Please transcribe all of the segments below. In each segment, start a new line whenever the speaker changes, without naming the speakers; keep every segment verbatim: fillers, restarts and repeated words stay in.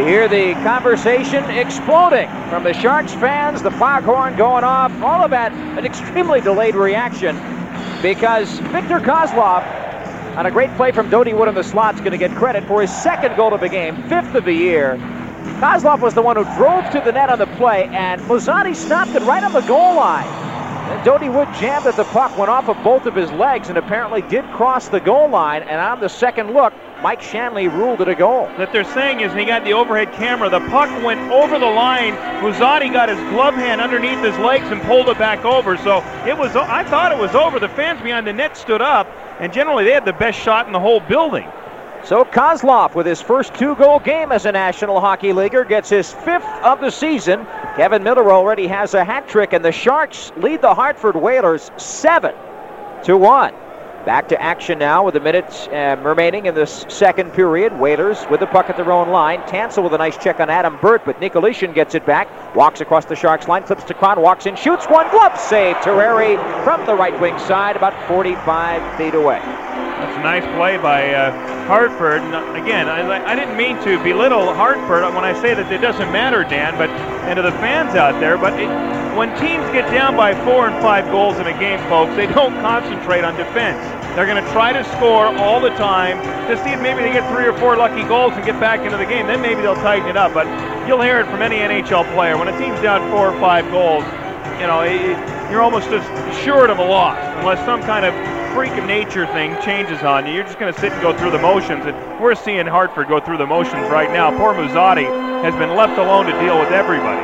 hear the conversation exploding from the Sharks fans, the foghorn going off, all of that, an extremely delayed reaction because Viktor Kozlov, on a great play from Dodie Wood in the slot, is going to get credit for his second goal of the game, fifth of the year. Kozlov was the one who drove to the net on the play, and Muzzatti stopped it right on the goal line. And Dodie Wood jammed at the puck, went off of both of his legs, and apparently did cross the goal line. And on the second look, Mike Shanley ruled it a goal.
What they're saying is, he got the overhead camera, the puck went over the line. Muzzatti got his glove hand underneath his legs and pulled it back over. So it was, I thought it was over. The fans behind the net stood up, and generally they had the best shot in the whole building.
So Kozlov, with his first two-goal game as a National Hockey Leaguer, gets his fifth of the season. Kevin Miller already has a hat trick, and the Sharks lead the Hartford Whalers seven to one. Back to action now with a minute uh, remaining in this second period. Whalers with the puck at their own line. Tansel with a nice check on Adam Burt, but Nicolishin gets it back. Walks across the Sharks line, flips to Kron, walks in, shoots one, glove save. Terreri from the right wing side, about forty-five feet away.
That's a nice play by uh, Hartford. And again, I, I didn't mean to belittle Hartford when I say that it doesn't matter, Dan, but and to the fans out there, but it, when teams get down by four and five goals in a game, folks, they don't concentrate on defense. They're going to try to score all the time to see if maybe they get three or four lucky goals and get back into the game. Then maybe they'll tighten it up. But you'll hear it from any N H L player. When a team's down four or five goals, you know, it, you're almost assured of a loss unless some kind of freak of nature thing changes on you. You're just going to sit and go through the motions. And we're seeing Hartford go through the motions right now. Poor Muzzatti has been left alone to deal with everybody.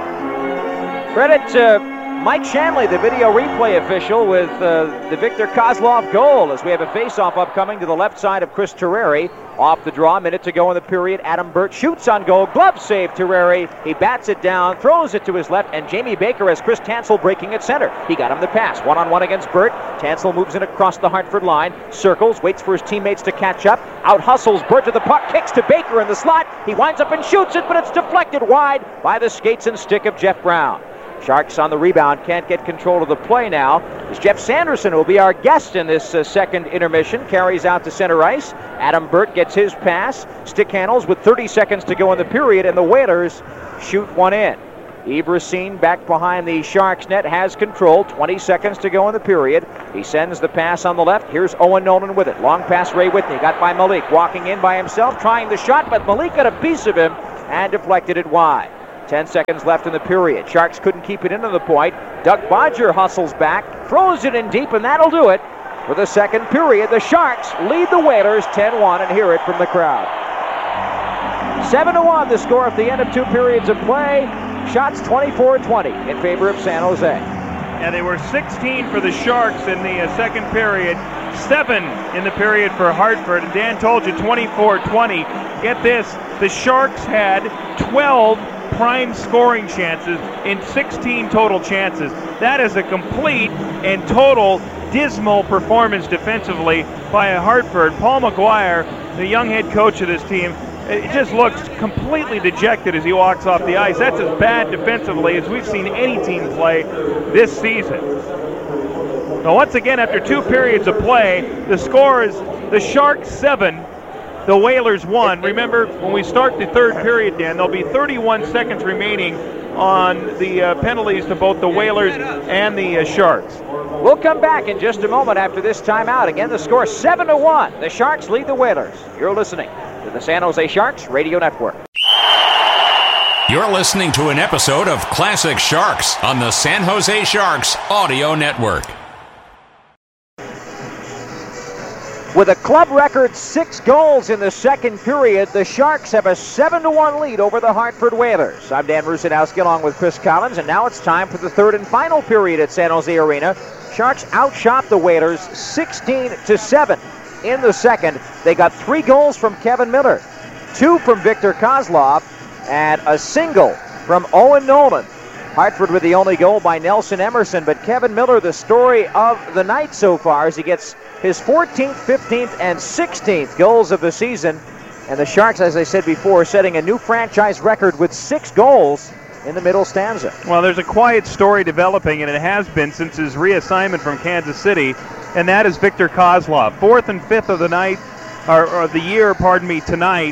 Credit to Mike Shanley, the video replay official, with uh, the Viktor Kozlov goal, as we have a face-off upcoming to the left side of Chris Terreri. Off the draw, minute to go in the period. Adam Burt shoots on goal, glove save Terreri. He bats it down, throws it to his left, and Jamie Baker has Chris Tansel breaking at center. He got him the pass, one-on-one against Burt. Tansel moves in across the Hartford line, circles, waits for his teammates to catch up, out-hustles Burt to the puck, kicks to Baker in the slot. He winds up and shoots it, but it's deflected wide by the skates and stick of Jeff Brown. Sharks on the rebound, can't get control of the play now. It's Jeff Sanderson who will be our guest in this uh, second intermission. Carries out to center ice. Adam Burt gets his pass. Stick handles with thirty seconds to go in the period, and the Whalers shoot one in. Yves Racine back behind the Sharks net, has control. twenty seconds to go in the period. He sends the pass on the left. Here's Owen Nolan with it. Long pass, Ray Whitney. Got by Malik. Walking in by himself, trying the shot, but Malik got a piece of him and deflected it wide. Ten seconds left in the period. Sharks couldn't keep it into the point. Doug Bodger hustles back, throws it in deep, and that'll do it. For the second period, the Sharks lead the Whalers ten one, and hear it from the crowd. seven to one the score at the end of two periods of play. Shots twenty-four twenty in favor of San Jose.
Yeah, they were sixteen for the Sharks in the uh, second period, seven in the period for Hartford. And Dan told you twenty-four twenty. Get this, the Sharks had twelve prime scoring chances in sixteen total chances. That is a complete and total dismal performance defensively by Hartford. Paul McGuire, the young head coach of this team, it just looks completely dejected as he walks off the ice. That's as bad defensively as we've seen any team play this season. Now, once again, after two periods of play, the score is the Sharks seven, the Whalers one. Remember, when we start the third period, Dan, there'll be thirty-one seconds remaining on the uh, penalties to both the Whalers and the uh, Sharks.
We'll come back in just a moment after this timeout. Again, the score seven to one. The Sharks lead the Whalers. You're listening to the San Jose Sharks Radio Network.
You're listening to an episode of Classic Sharks on the San Jose Sharks Audio Network.
With a club record six goals in the second period, the Sharks have a seven to one lead over the Hartford Whalers. I'm Dan Rusanowski along with Chris Collins, and now it's time for the third and final period at San Jose Arena. Sharks outshot the Whalers sixteen to seven in the second. They got three goals from Kevin Miller, two from Viktor Kozlov, and a single from Owen Nolan. Hartford with the only goal by Nelson Emerson, but Kevin Miller, the story of the night so far, as he gets his fourteenth, fifteenth, and sixteenth goals of the season. And the Sharks, as I said before, setting a new franchise record with six goals in the middle stanza.
Well, there's a quiet story developing, and it has been since his reassignment from Kansas City, and that is Viktor Kozlov. Fourth and fifth of the night, or, or the year, pardon me, tonight.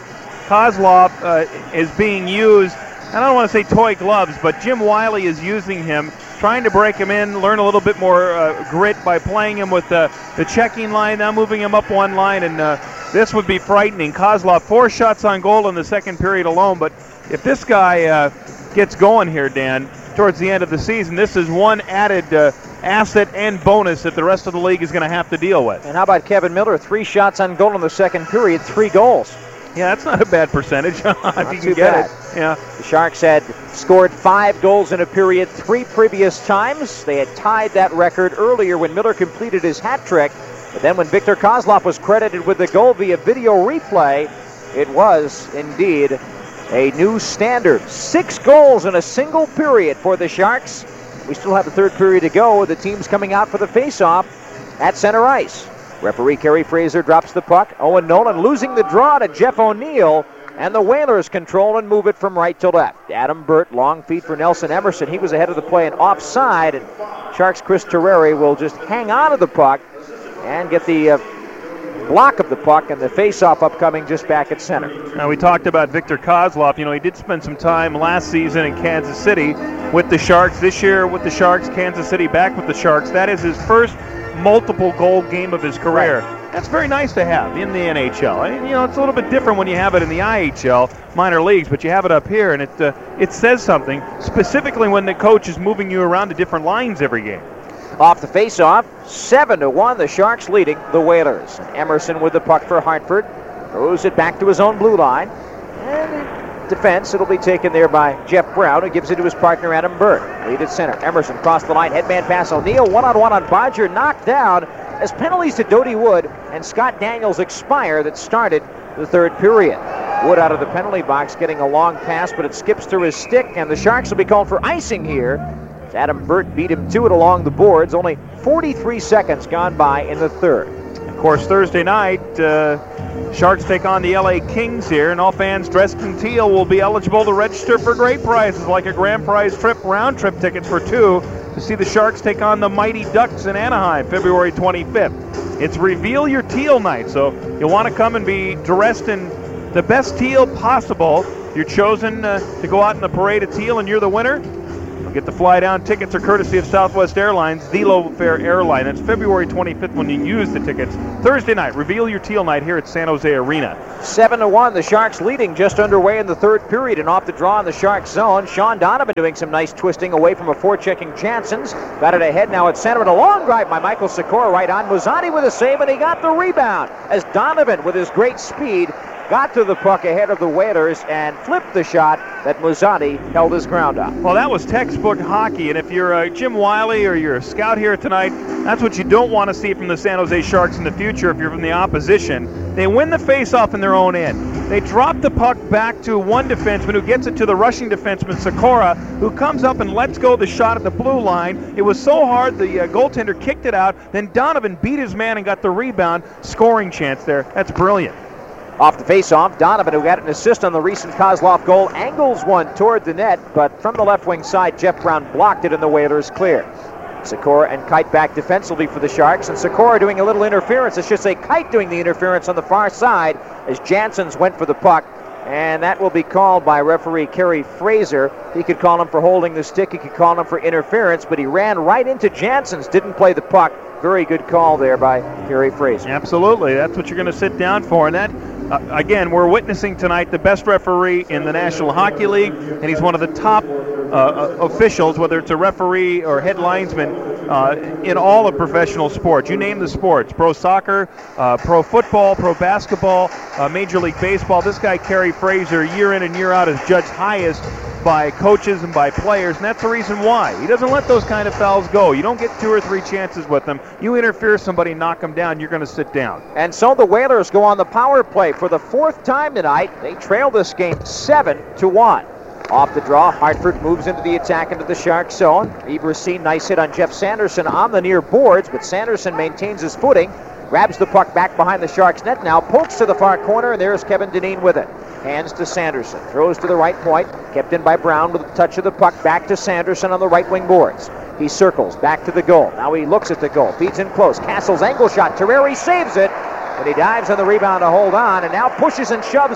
Kozlov uh, is being used, I don't want to say toy gloves, but Jim Wiley is using him, trying to break him in, learn a little bit more uh, grit by playing him with uh, the checking line, now moving him up one line, and uh, this would be frightening. Kozlov, four shots on goal in the second period alone, but if this guy uh, gets going here, Dan, towards the end of the season, this is one added uh, asset and bonus that the rest of the league is going to have to deal with.
And how about Kevin Miller? Three shots on goal in the second period, three goals.
Yeah, that's not a bad percentage. if
Not
you
too
can get
bad.
it. Yeah.
The Sharks had scored five goals in a period three previous times. They had tied that record earlier when Miller completed his hat trick. But then when Viktor Kozlov was credited with the goal via video replay, it was indeed a new standard. Six goals in a single period for the Sharks. We still have the third period to go. The team's coming out for the face-off at center ice. Referee Kerry Fraser drops the puck. Owen Nolan losing the draw to Jeff O'Neill. And the Whalers control and move it from right to left. Adam Burt, long feed for Nelson Emerson. He was ahead of the play and offside. And Sharks' Chris Terreri will just hang on to the puck and get the uh, block of the puck, and the face-off upcoming just back at center.
Now, we talked about Viktor Kozlov. You know, he did spend some time last season in Kansas City with the Sharks. This year with the Sharks, Kansas City back with the Sharks. That is his first multiple goal game of his career. Right. That's very nice to have in the N H L. And, you know, it's a little bit different when you have it in the I H L, minor leagues, but you have it up here, and it uh, it says something, specifically when the coach is moving you around to different lines every game.
Off the face-off, seven to one, the Sharks leading the Whalers. Emerson with the puck for Hartford. Throws it back to his own blue line. And in defense, it'll be taken there by Jeff Brown, who gives it to his partner, Adam Burt. Lead at center. Emerson crossed the line, headman pass O'Neill, one-on-one on Bodger, knocked down as penalties to Doty Wood and Scott Daniels expire that started the third period. Wood out of the penalty box getting a long pass, but it skips through his stick, and the Sharks will be called for icing here. Adam Burt beat him to it along the boards. Only forty-three seconds gone by in the third.
Of course, Thursday night, uh, Sharks take on the L A Kings here, and all fans dressed in teal will be eligible to register for great prizes like a grand prize trip, round-trip tickets for two to see the Sharks take on the Mighty Ducks in Anaheim, February twenty-fifth. It's Reveal Your Teal night, so you'll want to come and be dressed in the best teal possible. You're chosen uh, to go out in the parade of teal, and you're the winner. Get the fly down. Tickets are courtesy of Southwest Airlines, the low-fare airline. It's February twenty-fifth when you use the tickets. Thursday night, Reveal Your Teal night here at San Jose Arena.
Seven to one, the Sharks leading just underway in the third period, and off the draw in the Sharks zone. Sean Donovan doing some nice twisting away from a forechecking Janssens. Got it ahead now at center, and a long drive by Michael Sikora right on. Muzzani with a save, and he got the rebound as Donovan, with his great speed, got to the puck ahead of the Whalers and flipped the shot that Muzzani held his ground on.
Well, that was textbook hockey, and if you're uh, Jim Wiley or you're a scout here tonight, that's what you don't want to see from the San Jose Sharks in the future if you're from the opposition. They win the faceoff in their own end. They drop the puck back to one defenseman who gets it to the rushing defenseman, Sikora, who comes up and lets go of the shot at the blue line. It was so hard, the uh, goaltender kicked it out. Then Donovan beat his man and got the rebound. Scoring chance there. That's brilliant.
Off the face-off, Donovan, who got an assist on the recent Kozlov goal, angles one toward the net, but from the left wing side, Jeff Brown blocked it and the Whalers clear. Sikora and Kite back defensively for the Sharks, and Sikora doing a little interference. I should say Kite doing the interference on the far side as Janssens went for the puck, and that will be called by referee Kerry Fraser. He could call him for holding the stick, he could call him for interference, but he ran right into Janssens, didn't play the puck. Very good call there by Kerry Fraser.
Absolutely, that's what you're going to sit down for, and that Uh, again, we're witnessing tonight the best referee in the National Hockey League, and he's one of the top uh, officials, whether it's a referee or head linesman, uh, in all of professional sports. You name the sports, pro soccer, uh, pro football, pro basketball, uh, Major League Baseball. This guy, Kerry Fraser, year in and year out is judged highest by coaches and by players, and that's the reason why. He doesn't let those kind of fouls go. You don't get two or three chances with them. You interfere somebody, knock them down, you're going to sit down.
And so the Whalers go on the power play for the fourth time tonight. They trail this game seven to one. Off the draw, Hartford moves into the attack into the Sharks zone. Everseen, nice hit on Jeff Sanderson on the near boards, but Sanderson maintains his footing, grabs the puck back behind the Sharks net now, pokes to the far corner, and there's Kevin Dineen with it. Hands to Sanderson, throws to the right point, kept in by Brown with a touch of the puck, back to Sanderson on the right wing boards. He circles back to the goal. Now he looks at the goal, feeds in close. Castle's angle shot, Terreri saves it, but he dives on the rebound to hold on, and now pushes and shoves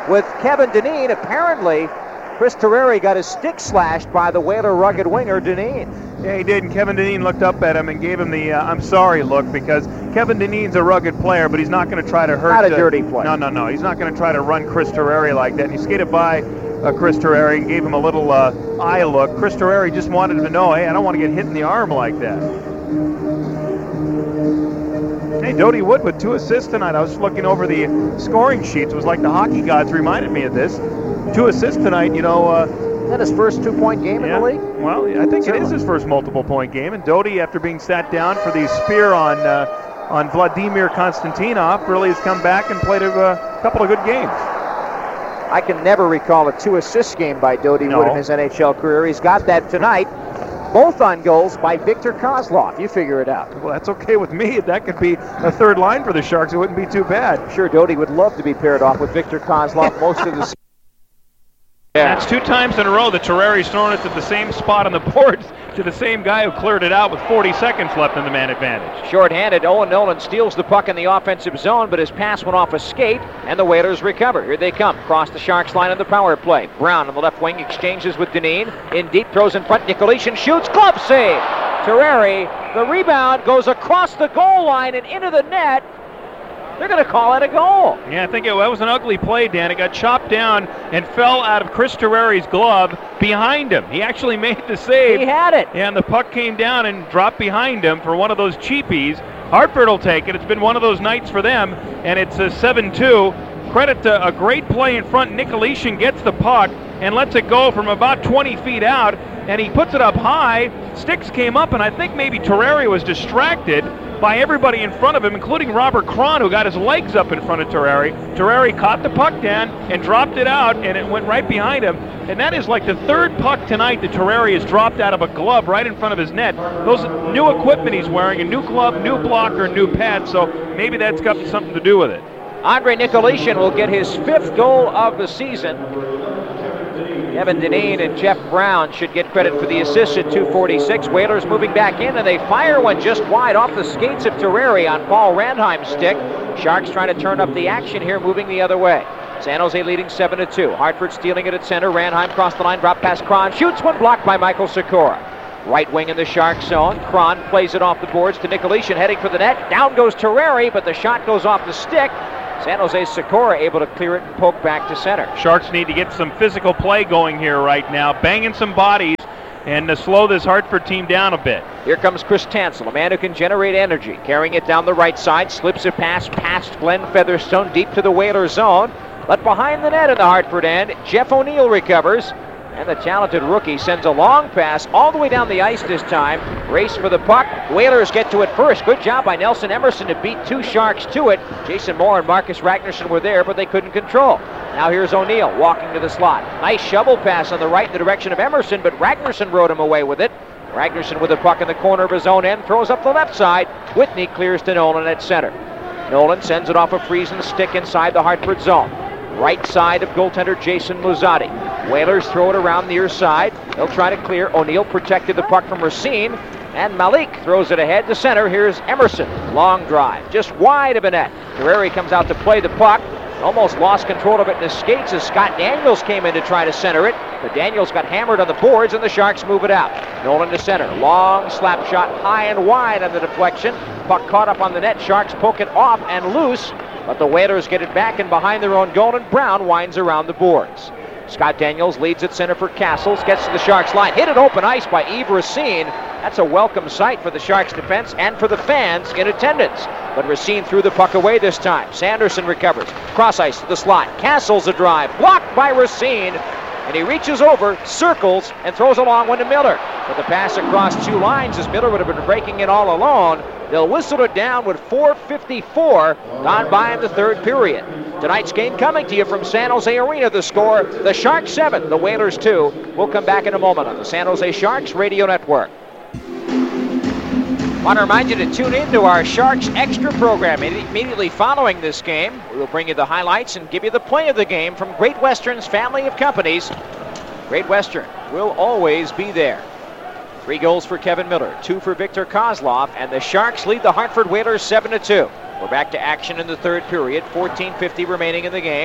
with Kevin Dineen. Apparently, Chris Terreri got his stick slashed by the Whaler rugged winger, Dineen.
Yeah, he did, and Kevin Dineen looked up at him and gave him the uh, I'm sorry look, because Kevin Dineen's a rugged player, but he's not going to try to hurt...
Not a
uh,
dirty player.
No, no, no. He's not going to try to run Chris Terreri like that. And he skated by uh, Chris Terreri and gave him a little uh, eye look. Chris Terreri just wanted him to know, hey, I don't want to get hit in the arm like that. Hey, Dodie Wood with two assists tonight. I was looking over the scoring sheets. It was like the hockey gods reminded me of this. Two assists tonight, you know... Uh,
Is that his first two-point game
yeah,
in the league?
Well, I think Certainly. It is his first multiple-point game. And Dodie, after being sat down for the spear on uh, on Vladimir Konstantinov, really has come back and played a uh, couple of good games.
I can never recall a two-assist game by Dodie
no.
Wood in his N H L career. He's got that tonight. Both on goals by Viktor Kozlov. You figure it out.
Well, that's okay with me. That could be a third line for the Sharks. It wouldn't be too bad.
I'm sure Dodie would love to be paired off with Viktor Kozlov most of the season.
Yeah. That's two times in a row that Terreri's thrown it to the same spot on the boards to the same guy who cleared it out with forty seconds left in the man advantage.
Short-handed, Owen Nolan steals the puck in the offensive zone, but his pass went off a skate, and the Whalers recover. Here they come, across the Sharks line on the power play. Brown on the left wing exchanges with Dineen. In deep, throws in front, Nicolishin shoots, glove save! Terreri, the rebound goes across the goal line and into the net. They're going to call it a goal.
Yeah, I think it, that was an ugly play, Dan. It got chopped down and fell out of Chris Terreri's glove behind him. He actually made the save.
He had it.
And the puck came down and dropped behind him for one of those cheapies. Hartford will take it. It's been one of those nights for them, and it's a seven two. Credit to a great play in front. Nicolishin gets the puck and lets it go from about twenty feet out, and he puts it up high. Sticks came up, and I think maybe Terreri was distracted by everybody in front of him, including Robert Cron, who got his legs up in front of Terreri. Terreri caught the puck down and dropped it out, and it went right behind him. And that is like the third puck tonight that Terreri has dropped out of a glove right in front of his net. Those new equipment he's wearing, a new glove, new blocker, new pad, so maybe that's got something to do with it.
Andre Nicolishin will get his fifth goal of the season. Kevin Dineen and Jeff Brown should get credit for the assist at two forty-six. Whalers moving back in, and they fire one just wide off the skates of Terreri on Paul Randheim's stick. Sharks trying to turn up the action here, moving the other way. San Jose leading seven to two. Hartford stealing it at center. Randheim crossed the line, drop past Cron. Shoots one, blocked by Michael Sikora. Right wing in the Sharks zone. Cron plays it off the boards to Nicolishin, heading for the net. Down goes Terreri, but the shot goes off the stick. San Jose's Sikora able to clear it and poke back to center.
Sharks need to get some physical play going here right now, banging some bodies and to slow this Hartford team down a bit.
Here comes Chris Tansel, a man who can generate energy. Carrying it down the right side, slips it past, past Glenn Featherstone, deep to the Whaler zone. But behind the net in the Hartford end, Jeff O'Neill recovers. And the talented rookie sends a long pass all the way down the ice this time. Race for the puck. Whalers get to it first. Good job by Nelson Emerson to beat two Sharks to it. Jason Moore and Marcus Ragnarsson were there, but they couldn't control. Now here's O'Neill walking to the slot. Nice shovel pass on the right in the direction of Emerson, but Ragnarsson rode him away with it. Ragnarsson with the puck in the corner of his own end, throws up the left side. Whitney clears to Nolan at center. Nolan sends it off a freezing stick inside the Hartford zone. Right side of goaltender Jason Muzzatti. Whalers throw it around near side. They'll try to clear. O'Neill protected the puck from Racine. And Malik throws it ahead to center. Here's Emerson. Long drive. Just wide of a net. Terreri comes out to play the puck. Almost lost control of it in his skates as Scott Daniels came in to try to center it. But Daniels got hammered on the boards and the Sharks move it out. Nolan to center. Long slap shot high and wide on the deflection. Puck caught up on the net. Sharks poke it off and loose. But the Whalers get it back and behind their own goal, and Brown winds around the boards. Scott Daniels leads at center for Castles, gets to the Sharks line, hit it open ice by Yves Racine. That's a welcome sight for the Sharks defense and for the fans in attendance. But Racine threw the puck away this time. Sanderson recovers, cross ice to the slot. Castles a drive, blocked by Racine. And he reaches over, circles, and throws a long one to Miller. But the pass across two lines as Miller would have been breaking it all alone. They'll whistle it down with four fifty-four gone by in the third period. Tonight's game coming to you from San Jose Arena. The score, the Sharks seven, the Whalers two. We'll come back in a moment on the San Jose Sharks Radio Network. I want to remind you to tune in to our Sharks Extra program. Immediately following this game, we will bring you the highlights and give you the play of the game from Great Western's family of companies. Great Western will always be there. Three goals for Kevin Miller, two for Viktor Kozlov, and the Sharks lead the Hartford Whalers seven to two. We're back to action in the third period, fourteen fifty remaining in the game.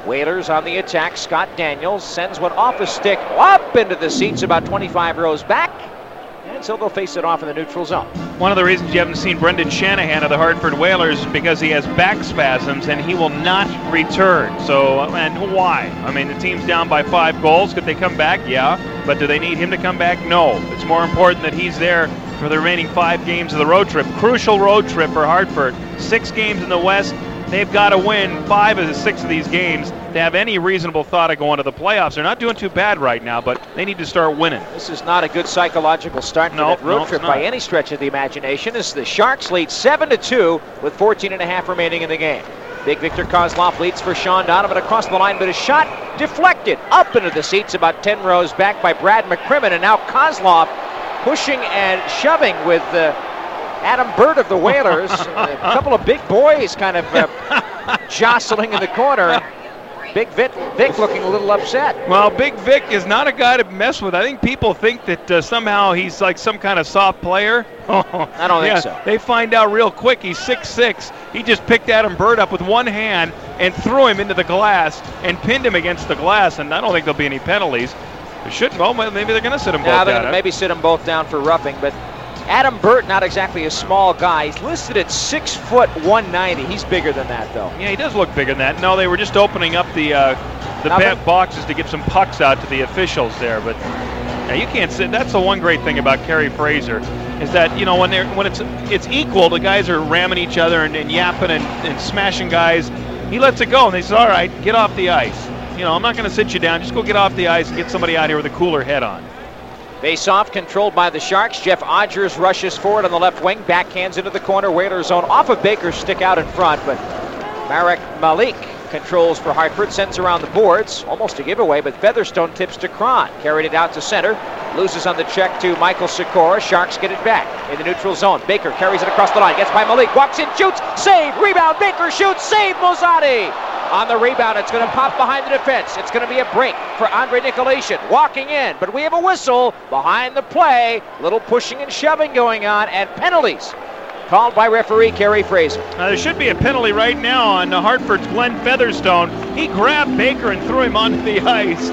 Whalers on the attack. Scott Daniels sends one off a stick up into the seats about twenty-five rows back. And so they'll face it off in the neutral zone.
One of the reasons you haven't seen Brendan Shanahan of the Hartford Whalers is because he has back spasms and he will not return. So, and why? I mean, the team's down by five goals. Could they come back? Yeah. But do they need him to come back? No. It's more important that he's there for the remaining five games of the road trip. Crucial road trip for Hartford. Six games in the West. They've got to win five of the six of these games to have any reasonable thought of going to the playoffs. They're not doing too bad right now, but they need to start winning.
This is not a good psychological start for
nope,
that road
nope,
trip by any stretch of the imagination, as the Sharks lead seven to two with fourteen and a half remaining in the game. Big Victor Kozlov leads for Sean Donovan across the line, but a shot deflected up into the seats about ten rows back by Brad McCrimmon, and now Kozlov pushing and shoving with uh, Adam Burt of the Whalers. A couple of big boys kind of uh, jostling in the corner. Big Vic, Vic looking a little upset.
Well, Big Vic is not a guy to mess with. I think people think that uh, somehow he's like some kind of soft player.
I don't
yeah,
think so.
They find out real quick he's six six. He just picked Adam Burt up with one hand and threw him into the glass and pinned him against the glass, and I don't think there'll be any penalties. There shouldn't. Well, maybe they're going to sit them
yeah,
both
they're
down.
Gonna maybe sit them both down for roughing, but Adam Burt, not exactly a small guy. He's listed at six foot one ninety. He's bigger than that, though.
Yeah, he does look bigger than that. No, they were just opening up the uh, the
Nothing?
back boxes to get some pucks out to the officials there. But yeah, you can't sit. That's the one great thing about Kerry Fraser, is that, you know, when they're when it's it's equal, the guys are ramming each other and, and yapping and, and smashing guys. He lets it go, and they say, "All right, get off the ice. You know, I'm not going to sit you down. Just go get off the ice and get somebody out here with a cooler head on."
Face-off controlled by the Sharks. Jeff Odgers rushes forward on the left wing, backhands into the corner. Whalers zone off of Baker's stick out in front, but Marek Malik controls for Hartford, sends around the boards. Almost a giveaway, but Featherstone tips to Cron. Carried it out to center. Loses on the check to Michael Sikora. Sharks get it back in the neutral zone. Baker carries it across the line. Gets by Malik. Walks in, shoots. Save. Rebound. Baker shoots. Save. Mozati. On the rebound, it's going to pop behind the defense. It's going to be a break for Andre Nikolation. Walking in, but we have a whistle behind the play. Little pushing and shoving going on, and penalties called by referee Kerry Fraser.
Now, there should be a penalty right now on uh, Hartford's Glenn Featherstone. He grabbed Baker and threw him onto the ice.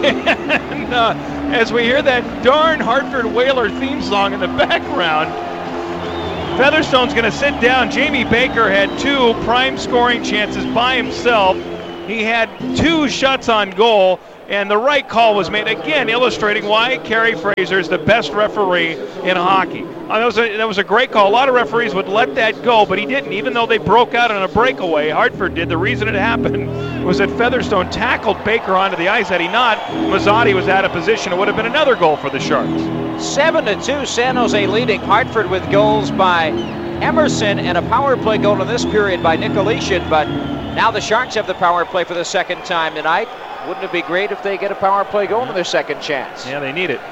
and uh, as we hear that darn Hartford Whaler theme song in the background, Featherstone's going to sit down. Jamie Baker had two prime scoring chances by himself. He had two shots on goal, and the right call was made, again illustrating why Kerry Fraser is the best referee in hockey. Uh, that was a, that was a great call. A lot of referees would let that go, but he didn't, even though they broke out on a breakaway. Hartford did. The reason it happened was that Featherstone tackled Baker onto the ice. Had he not, Mazzotti was out of position. It would have been another goal for the Sharks.
seven to two, San Jose leading. Hartford with goals by Emerson and a power play goal in this period by Nikolation, but now the Sharks have the power play for the second time tonight. Wouldn't it be great if they get a power play goal in their second chance?
Yeah, they need it.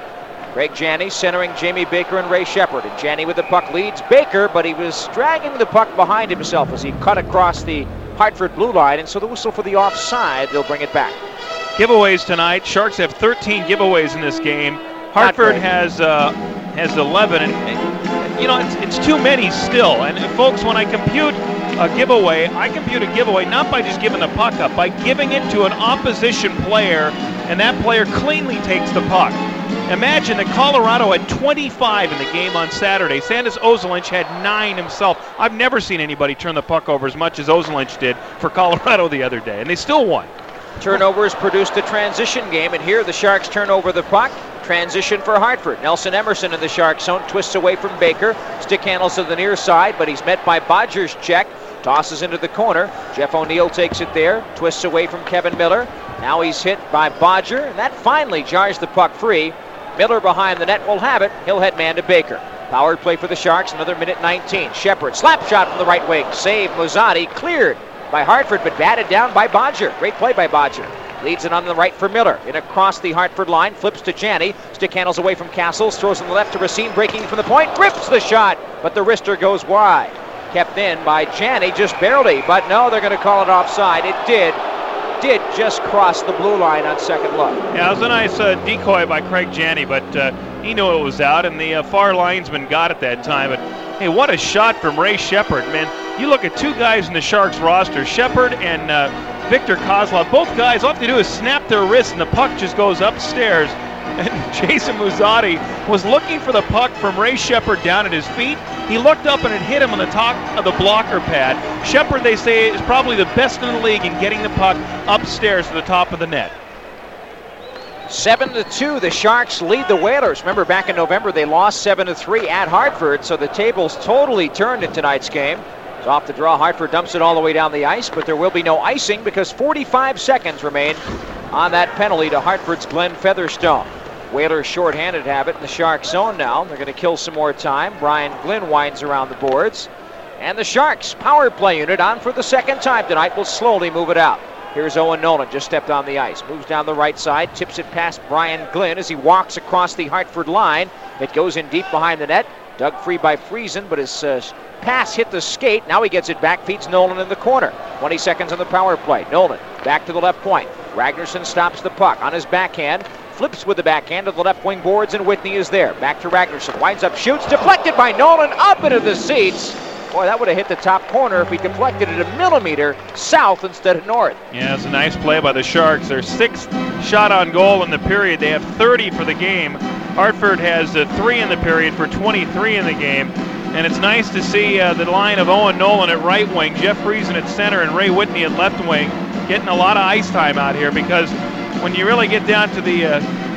Greg Janney centering Jamie Baker and Ray Shepard, and Janney with the puck leads Baker, but he was dragging the puck behind himself as he cut across the Hartford blue line, and so the whistle for the offside, they'll bring it back.
Giveaways tonight. Sharks have thirteen giveaways in this game. Hartford has uh, has eleven, and, and you know it's, it's too many still. And, and folks, when I compute a giveaway, I compute a giveaway not by just giving the puck up, by giving it to an opposition player, and that player cleanly takes the puck. Imagine that Colorado had twenty-five in the game on Saturday. Sandis Ozolinsh had nine himself. I've never seen anybody turn the puck over as much as Ozolinsh did for Colorado the other day, and they still won.
Turnovers produced a transition game, and here the Sharks turn over the puck. Transition for Hartford. Nelson Emerson in the Shark zone, twists away from Baker. Stick handles to the near side, but he's met by Bodger's check. Tosses into the corner. Jeff O'Neill takes it there. Twists away from Kevin Miller. Now he's hit by Bodger, and that finally jars the puck free. Miller behind the net will have it. He'll head man to Baker. Power play for the Sharks, another minute nineteen. Shepard, slap shot from the right wing. Save Mozati, cleared by Hartford, but batted down by Bodger. Great play by Bodger. Leads it on the right for Miller. In across the Hartford line, flips to Janney. Stick handles away from Castles, throws on the left to Racine, breaking from the point, grips the shot, but the wrister goes wide. Kept in by Janney, just barely, but no, they're going to call it offside. It did. Did just cross the blue line on second look.
Yeah, it was a nice uh, decoy by Craig Janney, but uh, he knew it was out, and the uh, far linesman got it that time. But hey, what a shot from Ray Shepard, man. You look at two guys in the Sharks roster, Shepard and uh, Victor Kozlov. Both guys, all they do is snap their wrists and the puck just goes upstairs. And Jason Muzzatti was looking for the puck from Ray Shepard down at his feet. He looked up and it hit him on the top of the blocker pad. Shepard, they say, is probably the best in the league in getting the puck upstairs to the top of the net.
Seven to two, the Sharks lead the Whalers. Remember, back in November, they lost seven to three at Hartford, so the tables totally turned in tonight's game. It's off the draw. Hartford dumps it all the way down the ice, but there will be no icing because forty-five seconds remain on that penalty to Hartford's Glenn Featherstone. Whalers shorthanded have it in the Sharks zone now. They're going to kill some more time. Brian Glynn winds around the boards. And the Sharks power play unit on for the second time tonight will slowly move it out. Here's Owen Nolan, just stepped on the ice. Moves down the right side, tips it past Brian Glynn as he walks across the Hartford line. It goes in deep behind the net. Dug free by Friesen, but his uh, pass hit the skate. Now he gets it back, feeds Nolan in the corner. twenty seconds on the power play. Nolan back to the left point. Ragnarsson stops the puck on his backhand. Flips with the backhand to the left wing boards, and Whitney is there. Back to Ragnarsson. Winds up, shoots. Deflected by Nolan. Up into the seats. Boy, that would have hit the top corner if he deflected it a millimeter south instead of north.
Yeah, it's a nice play by the Sharks. Their sixth shot on goal in the period. They have thirty for the game. Hartford has uh, three in the period for twenty-three in the game. And it's nice to see uh, the line of Owen Nolan at right wing, Jeff Friesen at center, and Ray Whitney at left wing getting a lot of ice time out here, because when you really get down to the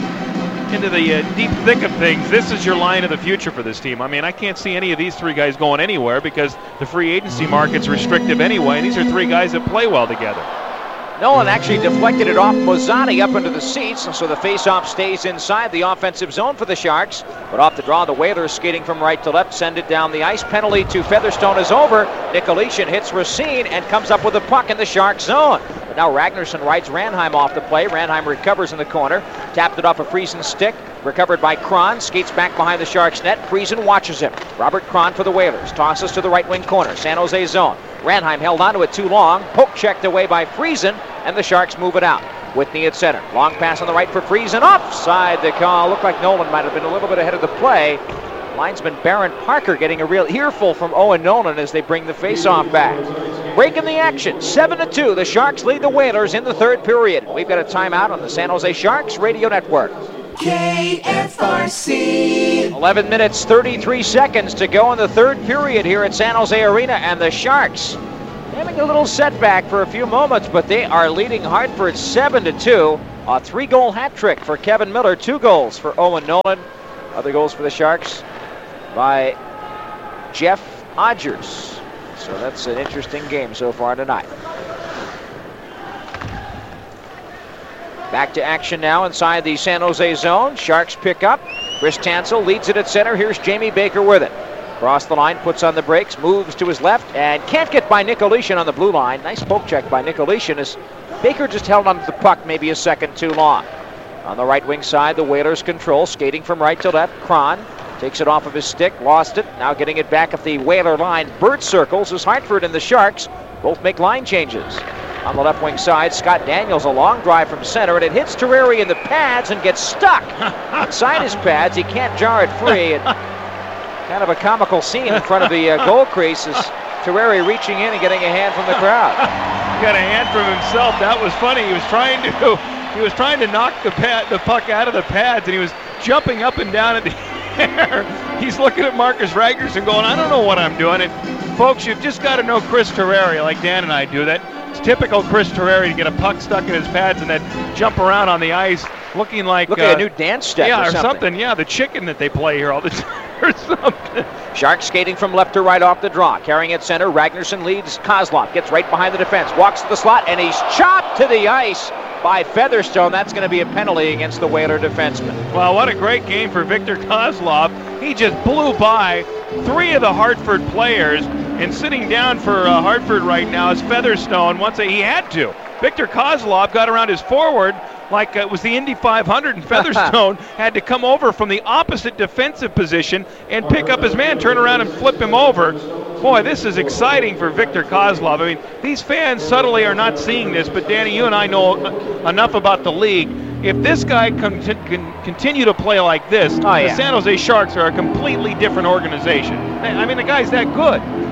uh, into the uh, deep thick of things, this is your line of the future for this team. I mean, I can't see any of these three guys going anywhere because the free agency market's restrictive anyway, and these are three guys that play well together.
Nolan actually deflected it off Muzzatti up into the seats, and so the faceoff stays inside the offensive zone for the Sharks. But off the draw, the Whalers skating from right to left, send it down the ice. Penalty to Featherstone is over. Nikolitin hits Racine and comes up with a puck in the Sharks zone. But now Ragnarsson rides Ranheim off the play. Ranheim recovers in the corner. Tapped it off a Friesen's stick. Recovered by Kron. Skates back behind the Sharks net. Friesen watches him. Robert Kron for the Whalers. Tosses to the right wing corner. San Jose zone. Ranheim held onto it too long. Poke checked away by Friesen, and the Sharks move it out. Whitney at center. Long pass on the right for Friesen. Offside the call. Looked like Nolan might have been a little bit ahead of the play. Linesman Barron Parker getting a real earful from Owen Nolan as they bring the faceoff back. Break in the action. seven to two. The Sharks lead the Whalers in the third period. We've got a timeout on the San Jose Sharks Radio Network.
K F R C.
eleven minutes, thirty-three seconds to go in the third period here at San Jose Arena, and the Sharks having a little setback for a few moments, but they are leading Hartford seven to two. A three-goal hat trick for Kevin Miller, two goals for Owen Nolan. Other goals for the Sharks by Jeff Odgers. So that's an interesting game so far tonight. Back to action now inside the San Jose zone. Sharks pick up. Chris Tansel leads it at center. Here's Jamie Baker with it. Cross the line, puts on the brakes, moves to his left, and can't get by Nikolitin on the blue line. Nice poke check by Nikolitin as Baker just held onto the puck maybe a second too long. On the right wing side, the Whalers control, skating from right to left. Kron takes it off of his stick, lost it. Now getting it back at the Whaler line. Bird circles as Hartford and the Sharks both make line changes. On the left wing side, Scott Daniels, a long drive from center, and it hits Terreri in the pads and gets stuck inside his pads. He can't jar it free. And kind of a comical scene in front of the uh, goal crease is Terreri reaching in and getting a hand from the crowd.
Got a hand from himself. That was funny. He was trying to he was trying to knock the pad, the puck out of the pads, and he was jumping up and down in the air. He's looking at Marcus Ragnarsson going, I don't know what I'm doing. And folks, you've just got to know Chris Terreri, like Dan and I do. That it's typical Chris Terreri to get a puck stuck in his pads and then jump around on the ice looking like
Look
uh,
at a new dance step
yeah,
or
or
something.
something. Yeah, the chicken that they play here all the time or something.
Sharks skating from left to right off the draw. Carrying it center. Ragnarsson leads Kozlov. Gets right behind the defense. Walks to the slot, and he's chopped to the ice by Featherstone. That's going to be a penalty against the Whaler defenseman.
Well, what a great game for Victor Kozlov. He just blew by three of the Hartford players, and sitting down for uh, Hartford right now is Featherstone. Once he had to. Victor Kozlov got around his forward like it was the Indy five hundred, and Featherstone had to come over from the opposite defensive position and pick up his man, turn around and flip him over. Boy, this is exciting for Victor Kozlov. I mean, these fans subtly are not seeing this, but Danny, you and I know enough about the league. If this guy can, can continue to play like this,
oh, yeah.
the San Jose Sharks are a completely different organization. I mean, the guy's that good.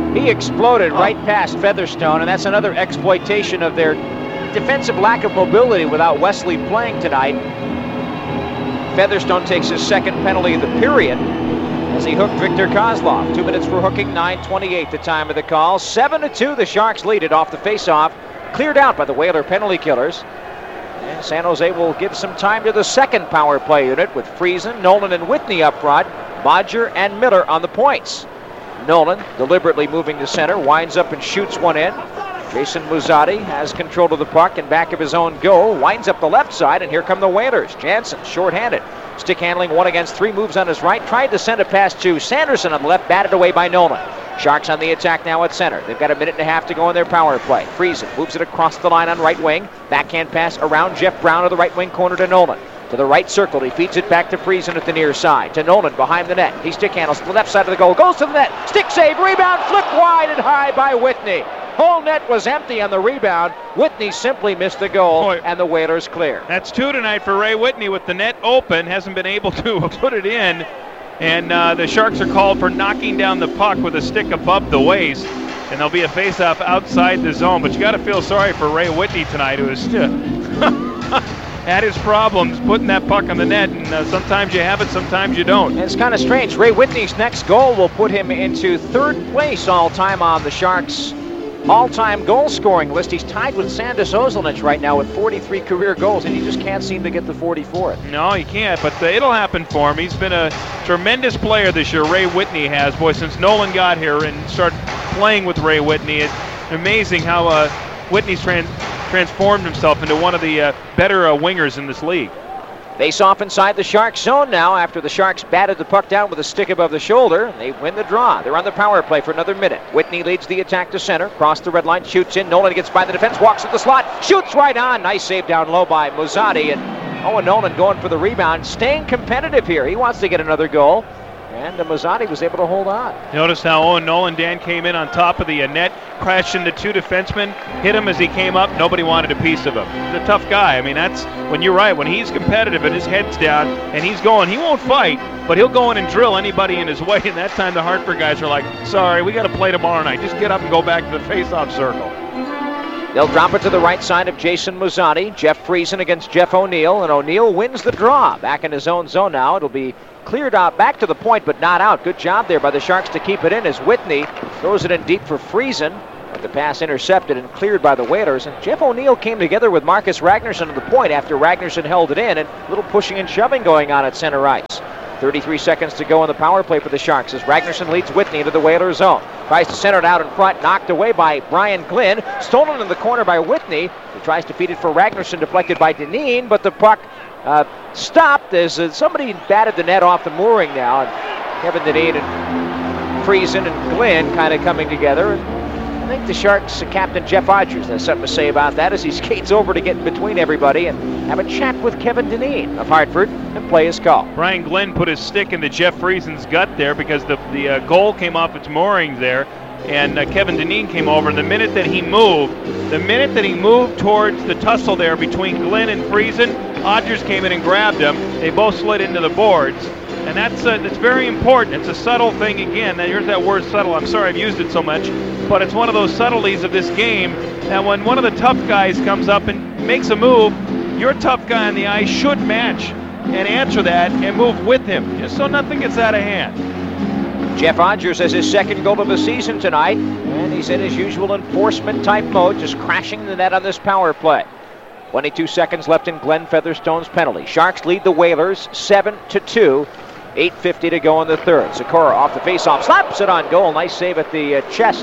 He exploded right past Featherstone, and that's another exploitation of their defensive lack of mobility without Wesley playing tonight. Featherstone takes his second penalty of the period as he hooked Viktor Kozlov. Two minutes for hooking, nine twenty-eight the time of the call. seven to two, the Sharks lead it off the faceoff. Cleared out by the Whaler penalty killers. And San Jose will give some time to the second power play unit with Friesen, Nolan, and Whitney up front. Bodger and Miller on the points. Nolan deliberately moving to center, winds up and shoots one in. Jason Muzzatti has control of the puck in back of his own goal, winds up the left side, and here come the Whalers. Jansen, short-handed. Stick handling one against three, moves on his right, tried to send a pass to Sanderson on the left, batted away by Nolan. Sharks on the attack now at center. They've got a minute and a half to go in their power play. Friesen moves it across the line on right wing. Backhand pass around Jeff Brown to the right wing corner to Nolan. To the right circle, he feeds it back to Friesen at the near side. To Nolan behind the net. He stick handles to the left side of the goal. Goes to the net. Stick save, rebound, flipped wide and high by Whitney. Whole net was empty on the rebound. Whitney simply missed the goal, Boy, and the Whalers clear.
That's two tonight for Ray Whitney with the net open. Hasn't been able to put it in. And uh, the Sharks are called for knocking down the puck with a stick above the waist. And there'll be a face-off outside the zone. But you got to feel sorry for Ray Whitney tonight, who is uh, had his problems putting that puck on the net. And uh, sometimes you have it, sometimes you don't.
And it's kind of strange. Ray Whitney's next goal will put him into third place all-time on the Sharks' all-time goal-scoring list. He's tied with Sandis Ozolnic right now with forty-three career goals, and he just can't seem to get the forty-fourth.
No, he can't, but uh, it'll happen for him. He's been a tremendous player this year, Ray Whitney has. Boy, since Nolan got here and started playing with Ray Whitney, it's amazing how uh, Whitney's trans transformed himself into one of the uh, better uh, wingers in this league.
Face off inside the Sharks zone now after the Sharks batted the puck down with a stick above the shoulder. They win the draw. They're on the power play for another minute. Whitney leads the attack to center. Cross the red line, shoots in. Nolan gets by the defense, walks at the slot, shoots right on. Nice save down low by Muzzatti. And Owen Nolan going for the rebound, staying competitive here. He wants to get another goal. And uh, Muzzatti was able to hold on.
Notice how Owen Nolan, Dan, came in on top of the uh, net, crashed into two defensemen, hit him as he came up. Nobody wanted a piece of him. He's a tough guy. I mean, that's when you're right. When he's competitive and his head's down and he's going, he won't fight, but he'll go in and drill anybody in his way. And that time the Hartford guys are like, sorry, we got to play tomorrow night. Just get up and go back to the face-off circle.
They'll drop it to the right side of Jason Muzzatti. Jeff Friesen against Jeff O'Neill, and O'Neill wins the draw. Back in his own zone now. It'll be cleared out back to the point, but not out. Good job there by the Sharks to keep it in as Whitney throws it in deep for Friesen. But the pass intercepted and cleared by the Whalers. And Jeff O'Neill came together with Marcus Ragnarsson at the point after Ragnarsson held it in, and a little pushing and shoving going on at center ice. thirty-three seconds to go in the power play for the Sharks as Ragnarsson leads Whitney into the Whalers zone. Tries to center it out in front, knocked away by Brian Glynn. Stolen in the corner by Whitney. He tries to feed it for Ragnarsson, deflected by Dineen, but the puck uh, stopped as uh, somebody batted the net off the mooring now. And Kevin Dineen and Friesen and Glynn kind of coming together. I think the Sharks' uh, captain Jeff Odgers has something to say about that as he skates over to get in between everybody and have a chat with Kevin Dineen of Hartford and play his call.
Brian Glynn put his stick into Jeff Friesen's gut there because the, the uh, goal came off its moorings there, and uh, Kevin Dineen came over. And the minute that he moved, the minute that he moved towards the tussle there between Glynn and Friesen, Odgers came in and grabbed him. They both slid into the boards. And that's uh, that's very important. It's a subtle thing again. Now, here's that word subtle. I'm sorry I've used it so much. But it's one of those subtleties of this game that when one of the tough guys comes up and makes a move, your tough guy on the ice should match and answer that and move with him, just so nothing gets out of hand.
Jeff Odgers has his second goal of the season tonight, and he's in his usual enforcement-type mode, just crashing the net on this power play. twenty-two seconds left in Glenn Featherstone's penalty. Sharks lead the Whalers seven to two. eight fifty to go in the third. Sikora off the faceoff, slaps it on goal. Nice save at the uh, chest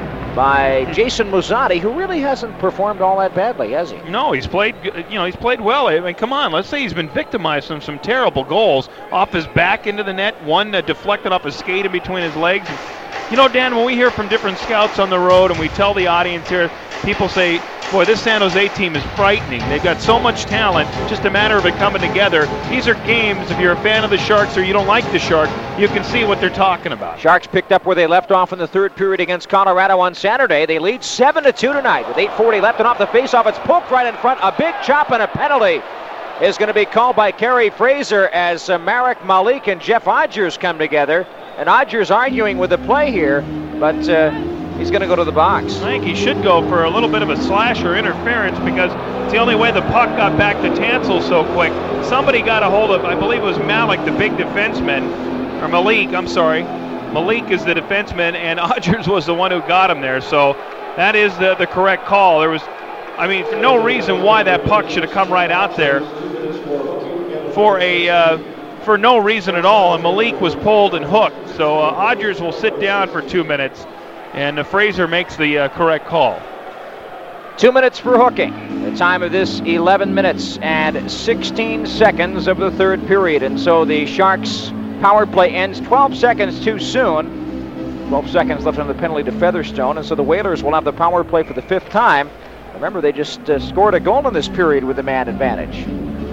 by Jason Muzzatti, who really hasn't performed all that badly, has he?
No, he's played. You know, he's played well. I mean, come on. Let's say he's been victimized from some terrible goals off his back into the net. One uh, deflected off his skate in between his legs. You know, Dan, when we hear from different scouts on the road and we tell the audience here, people say, boy, this San Jose team is frightening. They've got so much talent, just a matter of it coming together. These are games, if you're a fan of the Sharks or you don't like the Sharks, you can see what they're talking about.
Sharks picked up where they left off in the third period against Colorado on Saturday. They lead seven to two tonight with eight forty left, and off the faceoff, it's poked right in front. A big chop and a penalty is going to be called by Kerry Fraser as uh, Marek Malik and Jeff Odgers come together. And Odgers arguing with the play here, but uh, He's going to go to the box.
I think he should go for a little bit of a slash or interference because it's the only way the puck got back to Tansel so quick. Somebody got a hold of, I believe it was Malik, the big defenseman, or Malik, I'm sorry. Malik is the defenseman, and Odgers was the one who got him there. So that is the, the correct call. There was, I mean, for no reason why that puck should have come right out there for a uh, for no reason at all. And Malik was pulled and hooked. So uh, Odgers will sit down for two minutes, and uh, Fraser makes the uh, correct call.
Two minutes for hooking. The time of this, eleven minutes and sixteen seconds of the third period. And so the Sharks power play ends twelve seconds too soon. twelve seconds left on the penalty to Featherstone. And so the Whalers will have the power play for the fifth time. Remember, they just uh, scored a goal in this period with the man advantage.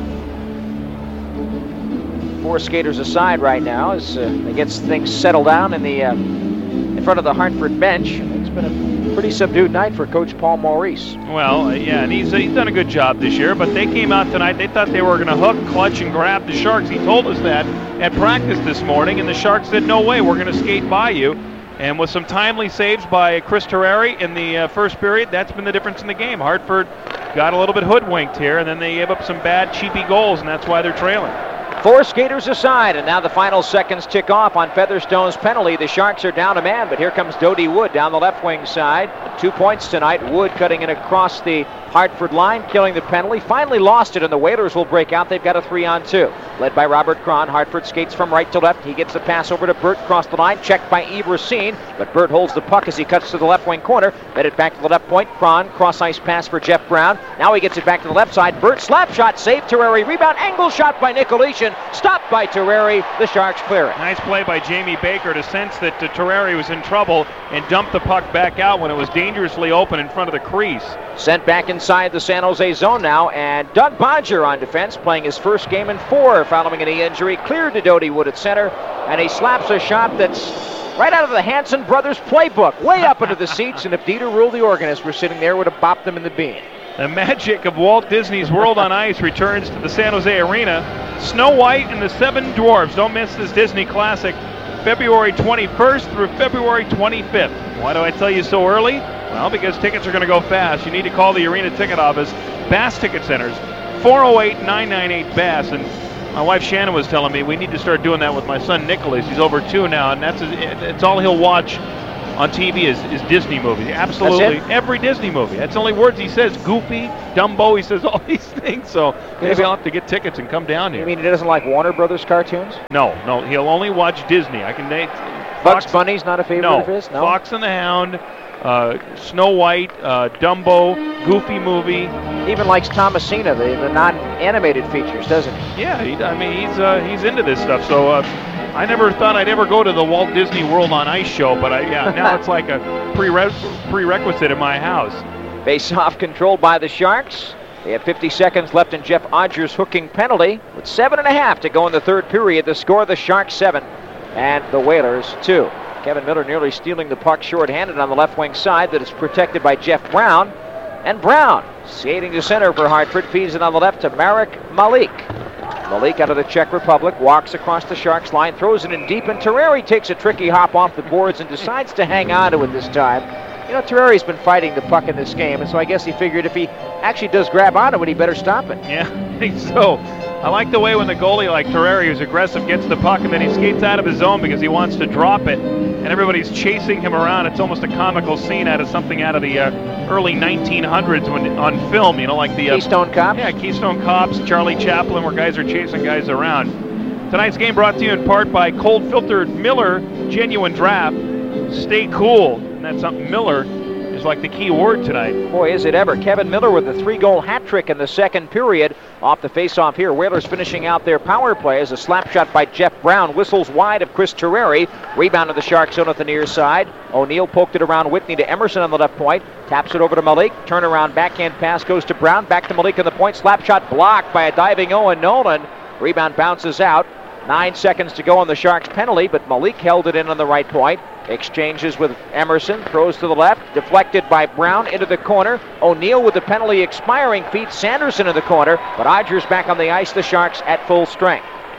Four skaters aside right now as uh, they get things settled down in the uh, in front of the Hartford bench. It's been a pretty subdued night for Coach Paul Maurice.
Well, uh, yeah, and he's, uh, he's done a good job this year, but they came out tonight, they thought they were going to hook, clutch, and grab the Sharks. He told us that at practice this morning, and the Sharks said, no way, we're going to skate by you. And with some timely saves by Chris Terreri in the uh, first period, that's been the difference in the game. Hartford got a little bit hoodwinked here, and then they gave up some bad, cheapy goals, and that's why they're trailing.
Four skaters aside, and now the final seconds tick off on Featherstone's penalty. The Sharks are down a man, but here comes Dodie Wood down the left wing side. Two points tonight. Wood cutting in across the Hartford line, killing the penalty. Finally lost it, and the Whalers will break out. They've got a three on two. Led by Robert Cron. Hartford skates from right to left. He gets the pass over to Burt, across the line, checked by Yves Racine, but Burt holds the puck as he cuts to the left wing corner. Led it back to the left point. Cron, cross-ice pass for Jeff Brown. Now he gets it back to the left side. Burt, slap shot, save Terreri. Rebound, angle shot by Nicolishin. Stopped by Terreri. The Sharks clear it.
Nice play by Jamie Baker to sense that uh, Terreri was in trouble and dumped the puck back out when it was dangerously open in front of the crease.
Sent back inside the San Jose zone now, and Doug Bodger on defense, playing his first game in four following a knee injury. Cleared to Dodie Wood at center, and he slaps a shot that's right out of the Hanson brothers playbook, way up into the seats, and if Dieter Rule, the organist, were sitting there, would have bopped them in the bean.
The magic of Walt Disney's World on Ice returns to the San Jose Arena. Snow White and the Seven Dwarfs. Don't miss this Disney classic, February twenty-first through February twenty-fifth. Why do I tell you so early? Well, because tickets are going to go fast. You need to call the arena ticket office, Bass Ticket Centers, four oh eight, nine nine eight, B A S S. And my wife Shannon was telling me we need to start doing that with my son Nicholas. He's over two now, and that's it's all he'll watch on T V is, is Disney movies. Absolutely every Disney movie. That's the only words he says. Goofy, Dumbo, he says all these things. So maybe I'll have to get tickets and come down here.
You mean he doesn't like Warner Brothers cartoons?
No, no, he'll only watch Disney. I can name
Bugs Bunny's not a favorite
no,
of his? No,
Fox and the Hound, uh, Snow White, uh, Dumbo, Goofy movie.
He even likes Thomasina, the, the non-animated features, doesn't he?
Yeah, he, I mean, he's uh, he's into this stuff. So uh, I never thought I'd ever go to the Walt Disney World on Ice show, but I, yeah, now it's like a prere- prerequisite in my house.
Face-off controlled by the Sharks. They have fifty seconds left in Jeff Odgers' hooking penalty. With seven and a half to go in the third period, the score, the Sharks seven and the Whalers two. Kevin Miller nearly stealing the puck short-handed on the left wing side, that is protected by Jeff Brown. And Brown, skating to center for Hartford, feeds it on the left to Marek Malik. Malik out of the Czech Republic, walks across the Sharks line, throws it in deep, and Terreri takes a tricky hop off the boards and decides to hang on to it this time. You know, Terreri's been fighting the puck in this game, and so I guess he figured if he actually does grab onto it, he better stop it.
Yeah, I think so. I like the way when the goalie like Terreri, who's aggressive, gets the puck and then he skates out of his zone because he wants to drop it, and everybody's chasing him around. It's almost a comical scene out of something out of the uh, early nineteen hundreds when on film, you know, like the... Uh,
Keystone Cops?
Yeah, Keystone Cops, Charlie Chaplin, where guys are chasing guys around. Tonight's game brought to you in part by Cold Filtered Miller Genuine Draft. Stay cool. And that's something Miller is like the key word tonight.
Boy, is it ever. Kevin Miller with the three-goal hat trick in the second period. Off the face-off here, Whalers finishing out their power play as a slap shot by Jeff Brown whistles wide of Chris Terreri. Rebound to the Shark zone at the near side. O'Neill poked it around Whitney to Emerson on the left point. Taps it over to Malik. Turnaround backhand pass goes to Brown. Back to Malik on the point. Slap shot blocked by a diving Owen Nolan. Rebound bounces out. Nine seconds to go on the Sharks penalty, but Malik held it in on the right point. Exchanges with Emerson, throws to the left, deflected by Brown into the corner. O'Neill with the penalty expiring feeds Sanderson in the corner, but Odgers back on the ice, the Sharks at full strength.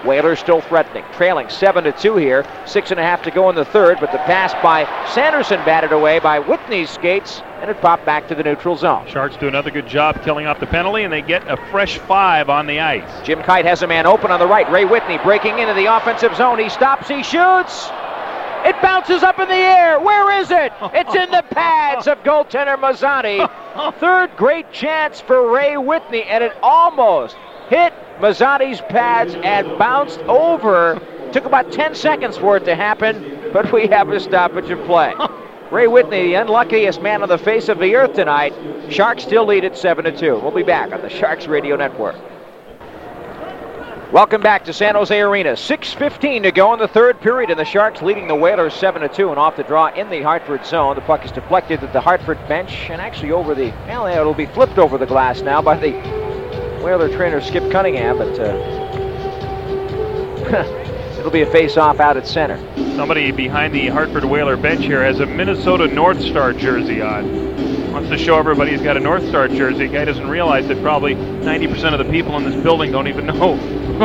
Whalers still threatening, trailing seven to two here. Six and a half to go in the third, but the pass by Sanderson batted away by Whitney's skates, and it popped back to the neutral zone.
Sharks do another good job killing off the penalty, and they get a fresh five on the ice.
Jim Kite has a man open on the right. Ray Whitney breaking into the offensive zone. He stops, he shoots. It bounces up in the air. Where is it? It's in the pads of goaltender Mazzani. Third great chance for Ray Whitney, and it almost hit Mazzani's pads and bounced over. Took about ten seconds for it to happen, but we have a stoppage of play. Ray Whitney, the unluckiest man on the face of the earth tonight. Sharks still lead at seven to two. We'll be back on the Sharks Radio Network. Welcome back to San Jose Arena. six fifteen to go in the third period, and the Sharks leading the Whalers seven to two, and off the draw in the Hartford zone. The puck is deflected at the Hartford bench, and actually over the, well, it'll be flipped over the glass now by the Whaler trainer Skip Cunningham, but uh, it'll be a face-off out at center.
Somebody behind the Hartford Whaler bench here has a Minnesota North Star jersey on. Wants to show everybody he's got a North Star jersey. Guy doesn't realize that probably ninety percent of the people in this building don't even know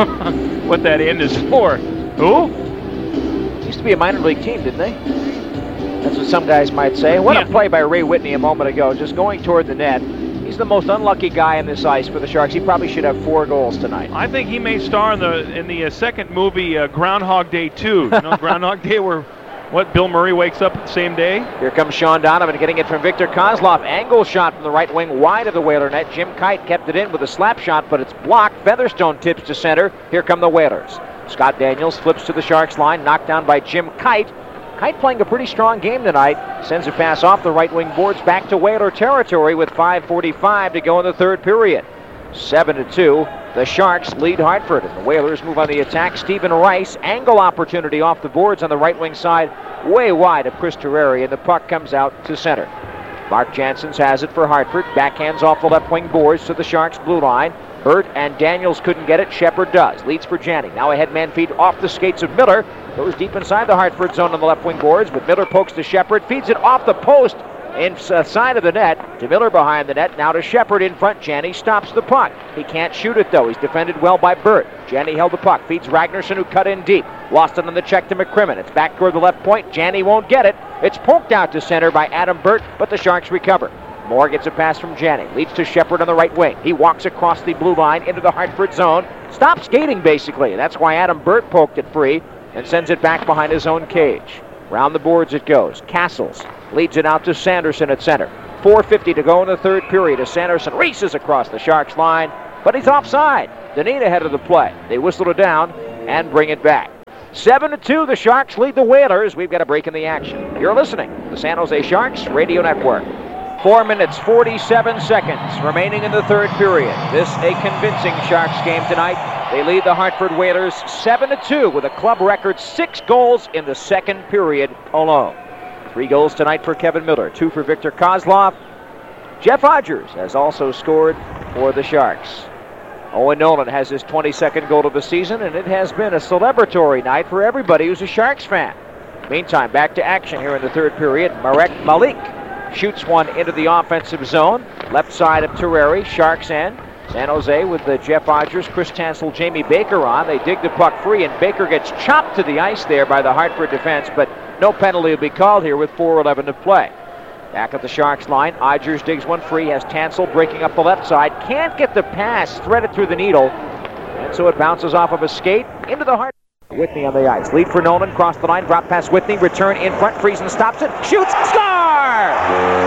what that end is for. Who?
Used to be a minor league team, didn't they? That's what some guys might say. What yeah. a play by Ray Whitney a moment ago, just going toward the net. He's the most unlucky guy in this ice for the Sharks. He probably should have four goals tonight.
I think he may star in the in the uh, second movie, uh, Groundhog Day two. You know, Groundhog Day, where what Bill Murray wakes up the same day.
Here comes Sean Donovan getting it from Victor Kozlov. Angle shot from the right wing wide of the Whaler net. Jim Kite kept it in with a slap shot, but it's blocked. Featherstone tips to center. Here come the Whalers. Scott Daniels flips to the Sharks line, knocked down by Jim Kite. Kite playing a pretty strong game tonight. Sends a pass off the right wing boards back to Whaler territory with five forty-five to go in the third period. seven to two. The Sharks lead Hartford, and the Whalers move on the attack. Stephen Rice, angle opportunity off the boards on the right wing side, way wide of Chris Terreri, and the puck comes out to center. Mark Janssens has it for Hartford. Backhands off the left wing boards to the Sharks blue line. Burt and Daniels couldn't get it. Shepard does. Leads for Janney. Now a headman feed off the skates of Miller. Goes deep inside the Hartford zone on the left wing boards, but Miller pokes to Shepard. Feeds it off the post inside of the net to Miller behind the net. Now to Shepard in front. Janney stops the puck. He can't shoot it though. He's defended well by Burt. Janney held the puck. Feeds Ragnarsson, who cut in deep. Lost it on the check to McCrimmon. It's back toward the left point. Janney won't get it. It's poked out to center by Adam Burt, but the Sharks recover. Moore gets a pass from Janney. Leads to Shepard on the right wing. He walks across the blue line into the Hartford zone. Stops skating basically. That's why Adam Burt poked it free and sends it back behind his own cage. Round the boards it goes. Castles leads it out to Sanderson at center. four fifty to go in the third period as Sanderson races across the Sharks line, but he's offside. Dineen ahead of the play. They whistle it down and bring it back. seven to two, the Sharks lead the Whalers. We've got a break in the action. You're listening to the San Jose Sharks Radio Network. Four minutes, forty-seven seconds remaining in the third period. This a convincing Sharks game tonight. They lead the Hartford Whalers seven to two with a club record six goals in the second period alone. Three goals tonight for Kevin Miller, two for Victor Kozlov. Jeff Odgers has also scored for the Sharks. Owen Nolan has his twenty-second goal of the season, and it has been a celebratory night for everybody who's a Sharks fan. Meantime, back to action here in the third period. Marek Malik shoots one into the offensive zone. Left side of Terreri, Sharks end. San Jose with the Jeff Odgers, Chris Tansel, Jamie Baker on. They dig the puck free, and Baker gets chopped to the ice there by the Hartford defense, but no penalty will be called here with four eleven to play. Back at the Sharks line, Odgers digs one free, has Tansel breaking up the left side. Can't get the pass, threaded through the needle, and so it bounces off of a skate into the Hartford. Whitney on the ice. Lead for Nolan, cross the line, drop past Whitney, return in front, Friesen stops it, shoots, score!